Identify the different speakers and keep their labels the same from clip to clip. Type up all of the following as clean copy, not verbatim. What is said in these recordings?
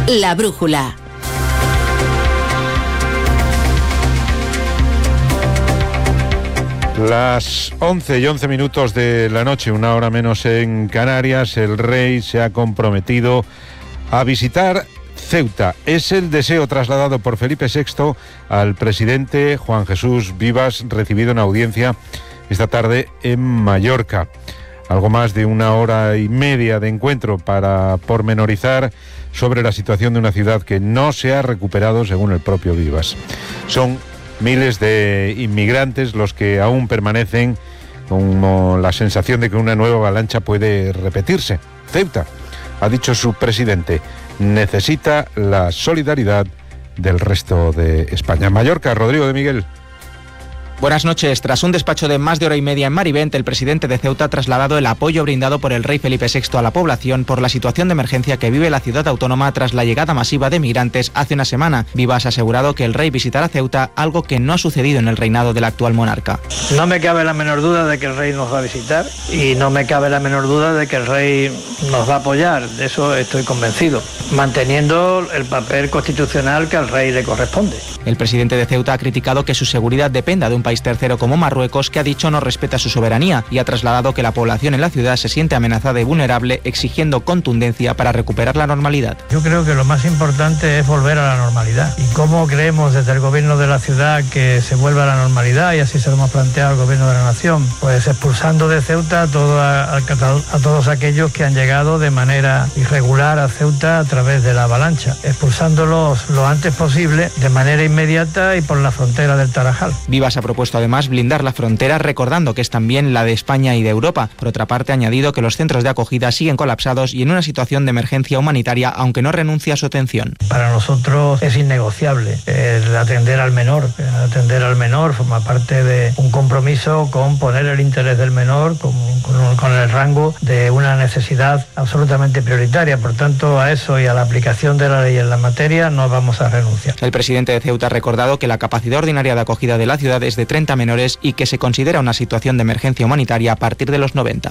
Speaker 1: La brújula.
Speaker 2: Las 11:11 de la noche, una hora menos en Canarias, el rey se ha comprometido a visitar Ceuta. Es el deseo trasladado por Felipe VI al presidente Juan Jesús Vivas, recibido en audiencia esta tarde en Mallorca. Algo más de una hora y media de encuentro para pormenorizar sobre la situación de una ciudad que no se ha recuperado, según el propio Vivas. Son miles de inmigrantes los que aún permanecen con la sensación de que una nueva avalancha puede repetirse. Ceuta, ha dicho su presidente, necesita la solidaridad del resto de España. Mallorca, Rodrigo de Miguel.
Speaker 3: Buenas noches. Tras un despacho de más de hora y media en Marivent, el presidente de Ceuta ha trasladado el apoyo brindado por el rey Felipe VI a la población por la situación de emergencia que vive la ciudad autónoma tras la llegada masiva de migrantes hace una semana. Vivas ha asegurado que el rey visitará Ceuta, algo que no ha sucedido en el reinado del actual monarca.
Speaker 4: No me cabe la menor duda de que el rey nos va a visitar y no me cabe la menor duda de que el rey nos va a apoyar. De eso estoy convencido, manteniendo el papel constitucional que al rey le corresponde.
Speaker 3: El presidente de Ceuta ha criticado que su seguridad dependa de un país tercero como Marruecos, que ha dicho no respeta su soberanía, y ha trasladado que la población en la ciudad se siente amenazada y vulnerable, exigiendo contundencia para recuperar la normalidad.
Speaker 4: Yo creo que lo más importante es volver a la normalidad. ¿Y cómo creemos desde el gobierno de la ciudad que se vuelva a la normalidad? Y así se lo hemos planteado al gobierno de la nación. Pues expulsando de Ceuta a todos aquellos que han llegado de manera irregular a Ceuta a través de la avalancha, expulsándolos lo antes posible, de manera inmediata y por la frontera del Tarajal.
Speaker 3: Vivas ha propuesto además blindar la frontera, recordando que es también la de España y de Europa. Por otra parte, ha añadido que los centros de acogida siguen colapsados y en una situación de emergencia humanitaria, aunque no renuncia a su atención.
Speaker 4: Para nosotros es innegociable el atender al menor. Atender al menor forma parte de un compromiso con poner el interés del menor con el rango de una necesidad absolutamente prioritaria. Por tanto, a eso y a la aplicación de la ley en la materia no vamos a renunciar.
Speaker 3: El presidente de Ceuta ha recordado que la capacidad ordinaria de acogida de la ciudad es de 30 menores y que se considera una situación de emergencia humanitaria a partir de los 90.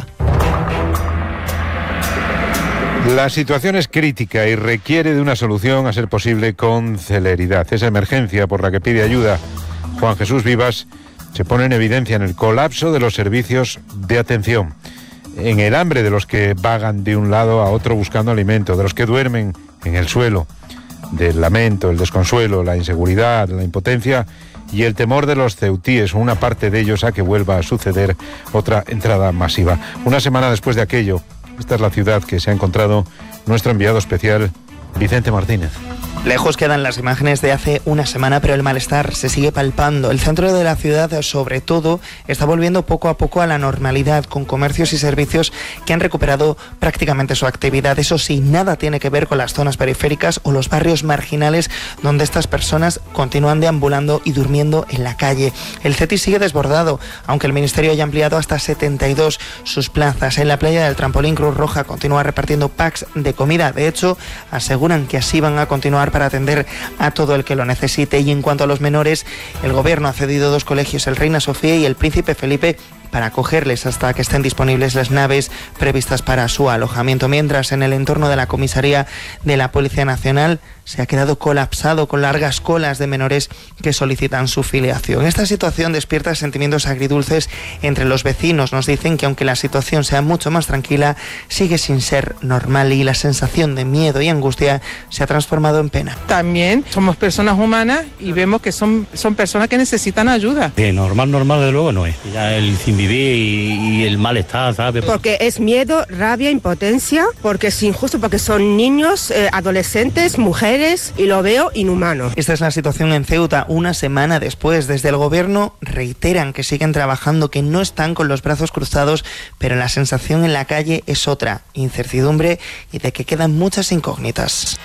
Speaker 2: La situación es crítica y requiere de una solución, a ser posible, con celeridad. Esa emergencia por la que pide ayuda Juan Jesús Vivas se pone en evidencia en el colapso de los servicios de atención, en el hambre de los que vagan de un lado a otro buscando alimento, de los que duermen en el suelo, del lamento, el desconsuelo, la inseguridad, la impotencia y el temor de los ceutíes, una parte de ellos, a que vuelva a suceder otra entrada masiva. Una semana después de aquello, esta es la ciudad que se ha encontrado nuestro enviado especial, Vicente Martínez.
Speaker 5: Lejos quedan las imágenes de hace una semana, pero el malestar se sigue palpando. El centro de la ciudad, sobre todo, está volviendo poco a poco a la normalidad, con comercios y servicios que han recuperado prácticamente su actividad. Eso sí, nada tiene que ver con las zonas periféricas o los barrios marginales, donde estas personas continúan deambulando y durmiendo en la calle. El CETI sigue desbordado, aunque el Ministerio haya ampliado hasta 72 sus plazas. En la playa del Trampolín, Cruz Roja continúa repartiendo packs de comida. De hecho, aseguran que así van a continuar para atender a todo el que lo necesite. Y en cuanto a los menores, el gobierno ha cedido 2 colegios, el Reina Sofía y el Príncipe Felipe, para acogerles hasta que estén disponibles las naves previstas para su alojamiento. Mientras, en el entorno de la comisaría de la Policía Nacional se ha quedado colapsado, con largas colas de menores que solicitan su filiación. Esta situación despierta sentimientos agridulces entre los vecinos. Nos dicen que aunque la situación sea mucho más tranquila, sigue sin ser normal, y la sensación de miedo y angustia se ha transformado en pena.
Speaker 6: También somos personas humanas y vemos que son personas que necesitan ayuda.
Speaker 7: Normal desde luego no es. Ya el sin vivir y el malestar, ¿sabes?
Speaker 8: Porque es miedo, rabia, impotencia, porque es injusto, porque son niños, adolescentes, mujeres, y lo veo inhumano.
Speaker 5: Esta es la situación en Ceuta una semana después. Desde el gobierno reiteran que siguen trabajando, que no están con los brazos cruzados, pero la sensación en la calle es otra: incertidumbre y de que quedan muchas incógnitas.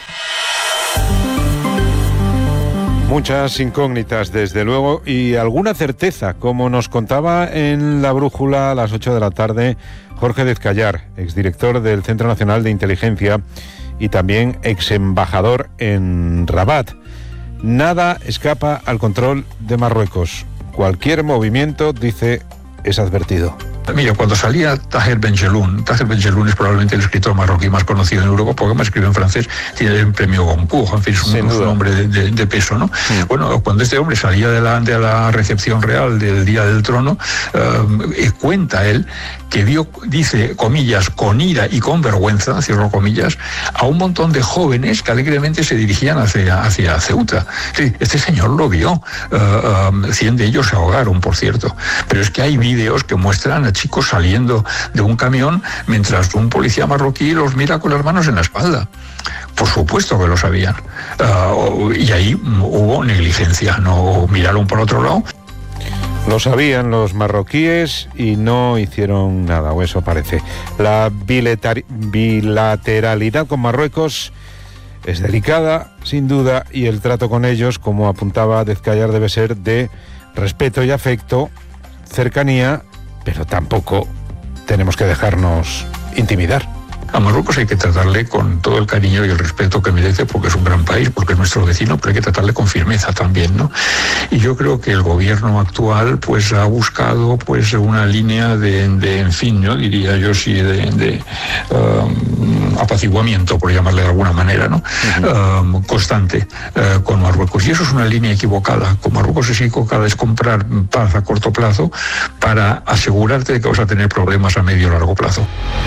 Speaker 2: Muchas incógnitas, desde luego, y alguna certeza, como nos contaba en La Brújula a las 8 de la tarde Jorge Dezcayar, exdirector del Centro Nacional de Inteligencia y también exembajador en Rabat. Nada escapa al control de Marruecos. Cualquier movimiento, dice, es advertido.
Speaker 1: Mira, cuando salía Taher Ben-Jelloun es probablemente el escritor marroquí más conocido en Europa, porque además escribe en francés, tiene el premio Goncourt, en fin, es un hombre de peso, ¿no? Bueno, cuando este hombre salía de la recepción real del Día del Trono, cuenta él que vio, dice, comillas, con ira y con vergüenza, cierro comillas, a un montón de jóvenes que alegremente se dirigían hacia Ceuta. Sí, este señor lo vio. 100 de ellos se ahogaron, por cierto. Pero es que hay vídeos que muestran a chicos saliendo de un camión mientras un policía marroquí los mira con las manos en la espalda. Por supuesto que lo sabían. Y ahí hubo negligencia, no miraron por otro lado.
Speaker 2: Lo sabían los marroquíes y no hicieron nada, o eso parece. La bilateralidad con Marruecos es delicada, sin duda, y el trato con ellos, como apuntaba Dezcayar, debe ser de respeto y afecto, cercanía, pero tampoco tenemos que dejarnos intimidar.
Speaker 1: A Marruecos hay que tratarle con todo el cariño y el respeto que merece, porque es un gran país, porque es nuestro vecino, pero hay que tratarle con firmeza también, ¿no? Y yo creo que el gobierno actual pues ha buscado pues una línea de en fin, yo diría yo sí, de apaciguamiento, por llamarle de alguna manera, ¿no? Constante con Marruecos. Y eso es una línea equivocada. Con Marruecos es equivocada, es comprar paz a corto plazo para asegurarte de que vas a tener problemas a medio o largo plazo.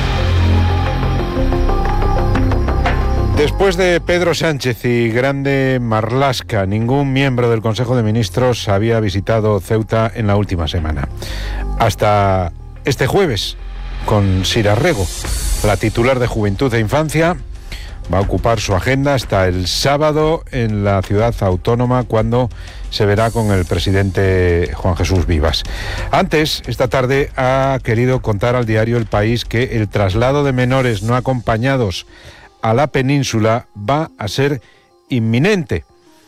Speaker 2: Después de Pedro Sánchez y Grande Marlaska, ningún miembro del Consejo de Ministros había visitado Ceuta en la última semana. Hasta este jueves, con Sira Rego, la titular de Juventud e Infancia, va a ocupar su agenda hasta el sábado en la ciudad autónoma, cuando se verá con el presidente Juan Jesús Vivas. Antes, esta tarde, ha querido contar al diario El País que el traslado de menores no acompañados a la península va a ser inminente.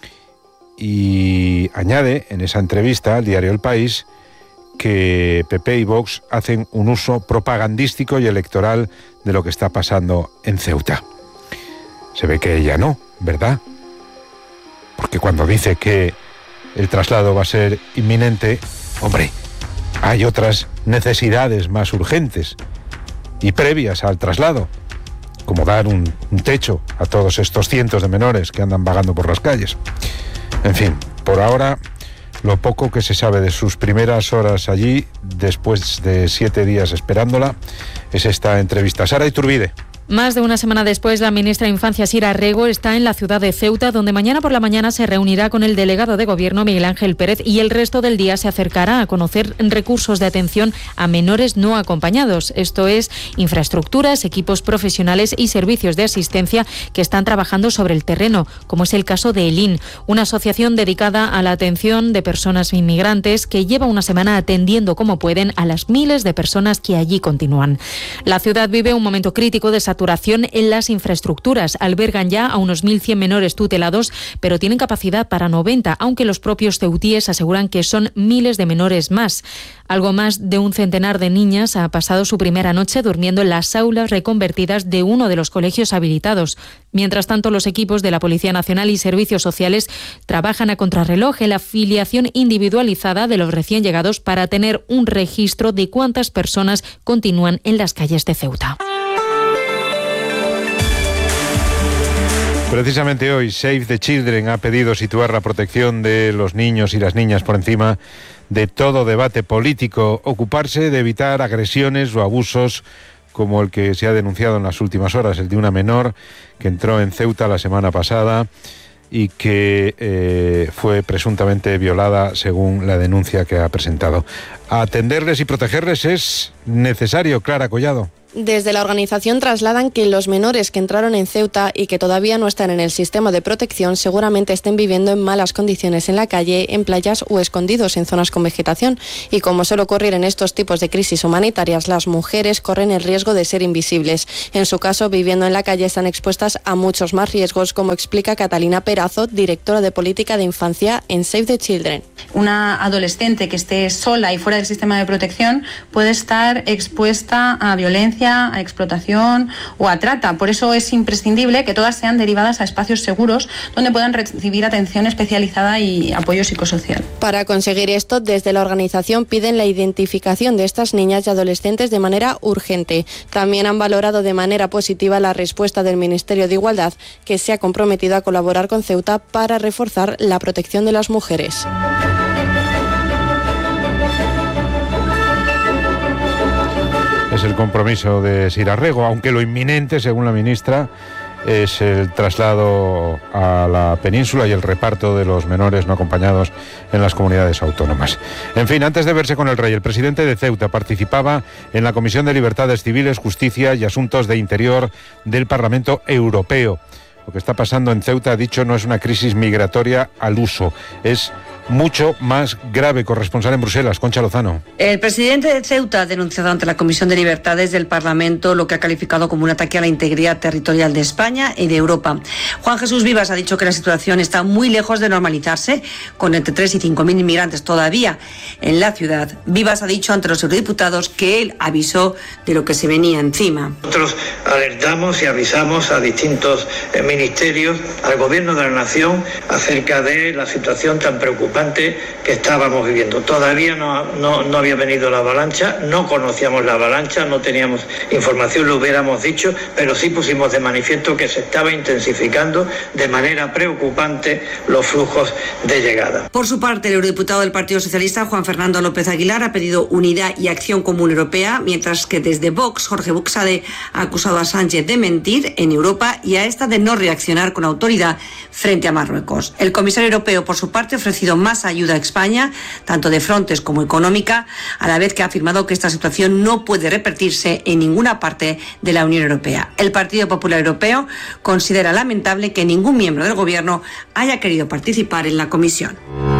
Speaker 2: Y añade en esa entrevista al diario El País que PP y Vox hacen un uso propagandístico y electoral de lo que está pasando en Ceuta. Se ve que ella no, ¿verdad? Porque cuando dice que el traslado va a ser inminente, hombre, hay otras necesidades más urgentes y previas al traslado, como dar un techo a todos estos cientos de menores que andan vagando por las calles. En fin, por ahora, lo poco que se sabe de sus primeras horas allí, después de 7 días esperándola, es esta entrevista. Sara Iturbide.
Speaker 9: Más de una semana después, la ministra de Infancia, Sira Rego, está en la ciudad de Ceuta, donde mañana por la mañana se reunirá con el delegado de Gobierno, Miguel Ángel Pérez, y el resto del día se acercará a conocer recursos de atención a menores no acompañados. Esto es, infraestructuras, equipos profesionales y servicios de asistencia que están trabajando sobre el terreno, como es el caso de ELIN, una asociación dedicada a la atención de personas inmigrantes que lleva una semana atendiendo como pueden a las miles de personas que allí continúan. La ciudad vive un momento crítico de saturación en las infraestructuras. Albergan ya a unos 1.100 menores tutelados, pero tienen capacidad para 90, aunque los propios ceutíes aseguran que son miles de menores más. Algo más de un centenar de niñas ha pasado su primera noche durmiendo en las aulas reconvertidas de uno de los colegios habilitados. Mientras tanto, los equipos de la Policía Nacional y Servicios Sociales trabajan a contrarreloj en la afiliación individualizada de los recién llegados para tener un registro de cuántas personas continúan en las calles de Ceuta.
Speaker 2: Precisamente hoy, Save the Children ha pedido situar la protección de los niños y las niñas por encima de todo debate político, ocuparse de evitar agresiones o abusos como el que se ha denunciado en las últimas horas, el de una menor que entró en Ceuta la semana pasada y que fue presuntamente violada, según la denuncia que ha presentado. Atenderles y protegerles es necesario, Clara Collado.
Speaker 10: Desde la organización trasladan que los menores que entraron en Ceuta y que todavía no están en el sistema de protección seguramente estén viviendo en malas condiciones en la calle, en playas o escondidos en zonas con vegetación. Y como suele ocurrir en estos tipos de crisis humanitarias, las mujeres corren el riesgo de ser invisibles. En su caso, viviendo en la calle están expuestas a muchos más riesgos, como explica Catalina Perazo, directora de Política de Infancia en Save the Children.
Speaker 11: Una adolescente que esté sola y fuera del sistema de protección puede estar expuesta a violencia, violencia, a explotación o a trata. Por eso es imprescindible que todas sean derivadas a espacios seguros donde puedan recibir atención especializada y apoyo psicosocial.
Speaker 10: Para conseguir esto, desde la organización piden la identificación de estas niñas y adolescentes de manera urgente. También han valorado de manera positiva la respuesta del Ministerio de Igualdad, que se ha comprometido a colaborar con Ceuta para reforzar la protección de las mujeres.
Speaker 2: Es el compromiso de Sira Rego, aunque lo inminente, según la ministra, es el traslado a la península y el reparto de los menores no acompañados en las comunidades autónomas. En fin, antes de verse con el rey, el presidente de Ceuta participaba en la Comisión de Libertades Civiles, Justicia y Asuntos de Interior del Parlamento Europeo. Lo que está pasando en Ceuta, ha dicho, no es una crisis migratoria al uso, es mucho más grave. Corresponsal en Bruselas, Concha Lozano.
Speaker 12: El presidente de Ceuta ha denunciado ante la Comisión de Libertades del Parlamento lo que ha calificado como un ataque a la integridad territorial de España y de Europa. Juan Jesús Vivas ha dicho que la situación está muy lejos de normalizarse, con entre 3 y 5.000 inmigrantes todavía en la ciudad. Vivas ha dicho ante los eurodiputados que él avisó de lo que se venía encima.
Speaker 13: Nosotros alertamos y avisamos a distintos ministerios, al Gobierno de la Nación, acerca de la situación tan preocupante que estábamos viviendo. Todavía no había venido la avalancha, no conocíamos la avalancha, no teníamos información, lo hubiéramos dicho, pero sí pusimos de manifiesto que se estaba intensificando de manera preocupante los flujos de llegada.
Speaker 12: Por su parte, el eurodiputado del Partido Socialista, Juan Fernando López Aguilar, ha pedido unidad y acción común europea, mientras que desde Vox, Jorge Buxade ha acusado a Sánchez de mentir en Europa y a esta de no reaccionar con autoridad frente a Marruecos. El comisario europeo, por su parte, ha ofrecido más ayuda a España, tanto de frontes como económica, a la vez que ha afirmado que esta situación no puede repetirse en ninguna parte de la Unión Europea. El Partido Popular Europeo considera lamentable que ningún miembro del Gobierno haya querido participar en la comisión.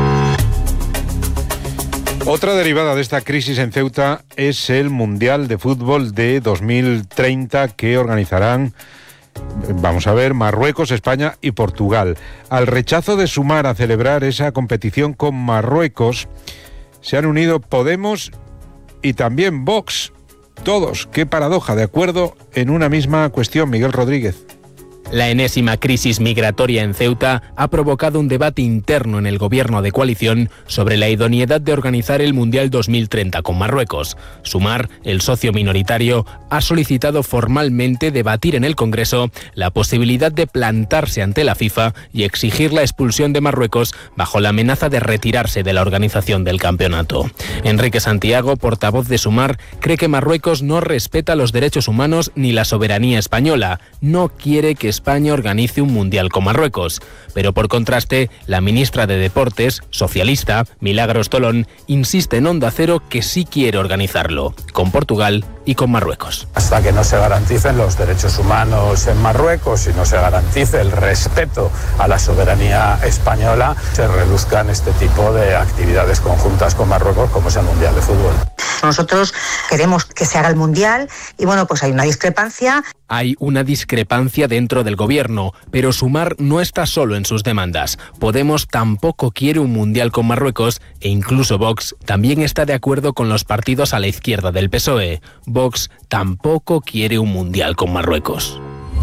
Speaker 2: Otra derivada de esta crisis en Ceuta es el Mundial de Fútbol de 2030 que organizarán, vamos a ver, Marruecos, España y Portugal. Al rechazo de sumar a celebrar esa competición con Marruecos, se han unido Podemos y también Vox. Todos, qué paradoja, de acuerdo en una misma cuestión. Miguel Rodríguez.
Speaker 14: La enésima crisis migratoria en Ceuta ha provocado un debate interno en el gobierno de coalición sobre la idoneidad de organizar el Mundial 2030 con Marruecos. Sumar, el socio minoritario, ha solicitado formalmente debatir en el Congreso la posibilidad de plantarse ante la FIFA y exigir la expulsión de Marruecos bajo la amenaza de retirarse de la organización del campeonato. Enrique Santiago, portavoz de Sumar, cree que Marruecos no respeta los derechos humanos ni la soberanía española. No quiere que España organice un mundial con Marruecos. Pero por contraste, la ministra de Deportes, socialista, Milagros Tolón, insiste en Onda Cero que sí quiere organizarlo, con Portugal y con Marruecos.
Speaker 15: Hasta que no se garanticen los derechos humanos en Marruecos y no se garantice el respeto a la soberanía española, se reduzcan este tipo de actividades conjuntas con Marruecos, como es el Mundial de Fútbol.
Speaker 16: Nosotros queremos que se haga el Mundial y bueno, pues hay una discrepancia.
Speaker 14: Hay una discrepancia dentro del gobierno, pero Sumar no está solo en sus demandas. Podemos tampoco quiere un Mundial con Marruecos e incluso Vox también está de acuerdo con los partidos a la izquierda del PSOE. Vox tampoco quiere un Mundial con Marruecos.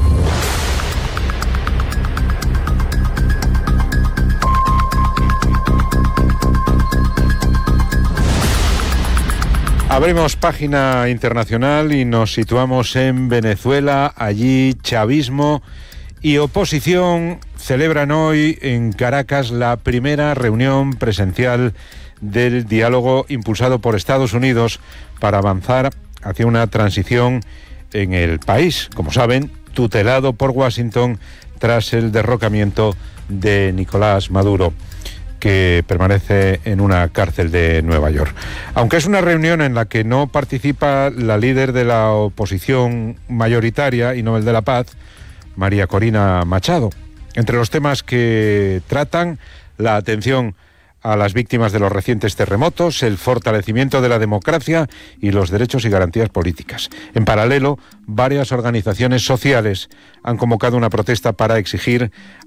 Speaker 2: Abrimos página internacional y nos situamos en Venezuela. Allí chavismo y oposición celebran hoy en Caracas la primera reunión presencial del diálogo impulsado por Estados Unidos para avanzar hacia una transición en el país, como saben, tutelado por Washington tras el derrocamiento de Nicolás Maduro, que permanece en una cárcel de Nueva York. Aunque es una reunión en la que no participa la líder de la oposición mayoritaria y Nobel de la Paz, María Corina Machado. Entre los temas que tratan, la atención a las víctimas de los recientes terremotos, el fortalecimiento de la democracia y los derechos y garantías políticas. En paralelo, varias organizaciones sociales han convocado una protesta para exigir